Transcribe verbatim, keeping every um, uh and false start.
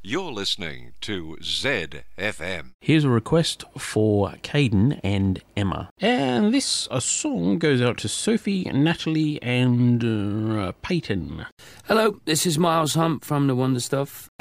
You're listening to Z F M. Here's a request for Caden and Emma. And this a song goes out to Sophie, Natalie and uh, Peyton. Hello, this is Miles Hunt from The Wonder Stuff.